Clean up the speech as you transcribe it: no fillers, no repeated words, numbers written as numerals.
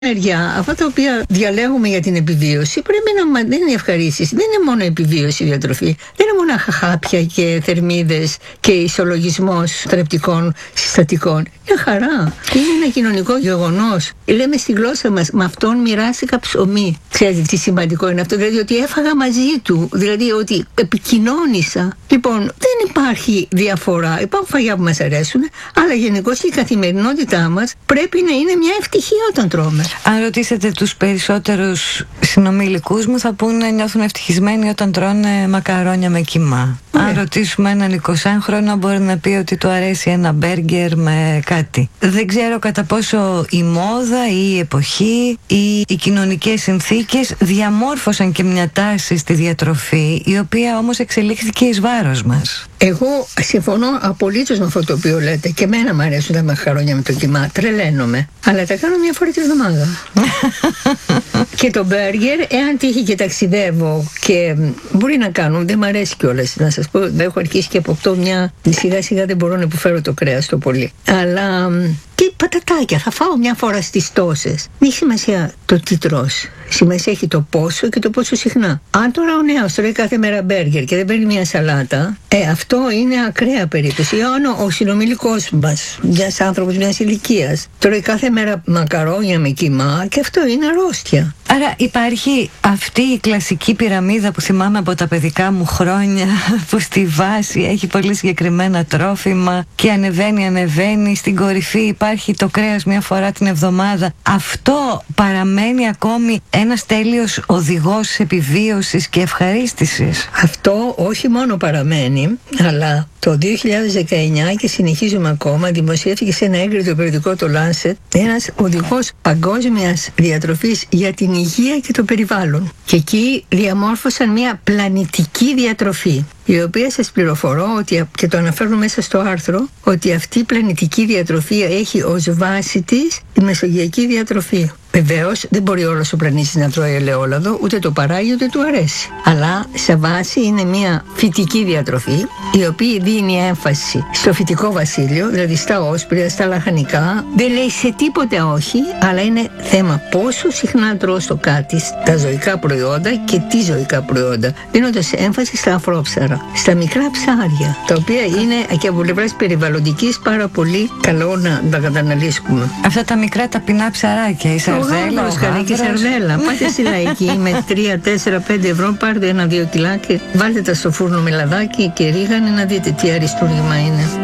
Μεριά, αυτά τα οποία διαλέγουμε για την επιβίωση πρέπει να δεν είναι ευχαρίστηση. Δεν είναι μόνο επιβίωση η διατροφή. Δεν είναι μόνο χάπια και θερμίδες και ισολογισμός θρεπτικών συστατικών. Είναι χαρά. Είναι ένα κοινωνικό γεγονός. Λέμε στη γλώσσα μας, με αυτόν μοιράστηκα ψωμί. Ξέρετε τι σημαντικό είναι αυτό? Δηλαδή ότι έφαγα μαζί του. Δηλαδή ότι επικοινώνησα. Λοιπόν, δεν υπάρχει διαφορά. Υπάρχουν φαγιά που μας αρέσουν, αλλά γενικώς η καθημερινότητά μας πρέπει να είναι μια ευτυχία όταν τρώμε. Αν ρωτήσετε τους περισσότερους συνομιλικούς μου, θα πούνε νιώθουν ευτυχισμένοι όταν τρώνε μακαρόνια με κιμά. Αν ρωτήσουμε έναν 20χρονο, μπορεί να πει ότι του αρέσει ένα μπέργκερ με κάτι. Δεν ξέρω κατά πόσο η μόδα ή η εποχή ή οι κοινωνικές συνθήκες διαμόρφωσαν και μια τάση στη διατροφή, η οποία όμως εξελίχθηκε εις βάρος μας. Εγώ συμφωνώ απολύτως με αυτό το οποίο λέτε. Και εμένα μου αρέσουν τα μακαρόνια με το κιμά. Τρελαίνομαι. Αλλά τα κάνω μια φορά τη βδομάδα. Και το μπέργκερ, εάν τύχει και ταξιδεύω και μπορεί να κάνω, δεν μ' αρέσει κιόλας. Να σας πω, δεν έχω αρχίσει και αποκτώ μια. Σιγά σιγά δεν μπορώ να υποφέρω το κρέας το πολύ. Αλλά. Και πατατάκια, θα φάω μια φορά στις τόσες. Δεν έχει σημασία το τι τρως. Σημασία έχει το πόσο και το πόσο συχνά. Αν τώρα ο νέος τρώει κάθε μέρα μπέργκερ και δεν παίρνει μια σαλάτα, αυτό είναι ακραία περίπτωση. Αν ο συνομιλικός μας, μιας άνθρωπος μιας ηλικίας, τρώει κάθε μέρα μακαρόνια με κιμά, και αυτό είναι αρρώστια. Άρα υπάρχει αυτή η κλασική πυραμίδα που θυμάμαι από τα παιδικά μου χρόνια, που στη βάση έχει πολύ συγκεκριμένα τρόφιμα και ανεβαίνει, στην κορυφή υπάρχει το κρέας μια φορά την εβδομάδα. Αυτό παραμένει ακόμη ένας τέλειος οδηγός επιβίωσης και ευχαρίστησης? Αυτό όχι μόνο παραμένει, αλλά το 2019, και συνεχίζουμε ακόμα, δημοσιεύτηκε σε ένα έγκριτο περιοδικό, το Lancet, ένας οδηγός παγκόσμιας διατροφής για την υγεία και το περιβάλλον. Και εκεί διαμόρφωσαν μια πλανητική διατροφή, η οποία σας πληροφορώ ότι, και το αναφέρω μέσα στο άρθρο, ότι αυτή η πλανητική διατροφή έχει ως βάση της τη μεσογειακή διατροφή. Βεβαίως δεν μπορεί όλος ο πλανήτης να τρώει ελαιόλαδο, ούτε το παράγει ούτε του αρέσει. Αλλά σε βάση είναι μια φυτική διατροφή, η οποία δίνει έμφαση στο φυτικό βασίλειο, δηλαδή στα όσπρια, στα λαχανικά. Δεν λέει σε τίποτε όχι, αλλά είναι θέμα πόσο συχνά τρως το κάτι, τα ζωικά προϊόντα και τι ζωικά προϊόντα, δίνοντας έμφαση στα αφρόψαρα, στα μικρά ψάρια, τα οποία είναι και από πλευράς περιβαλλοντικής πάρα πολύ καλό να τα καταναλύσουμε. Αυτά τα μικρά ταπεινά ψαράκια, η σαρδέλα, και σαρδέλα. Πάτε στη Λαϊκή με 3, 4, 5 ευρώ, πάρτε 1-2 κιλά και βάλτε τα στο φούρνο με λαδάκι και ρίγανε, να δείτε τι αριστούργημα είναι.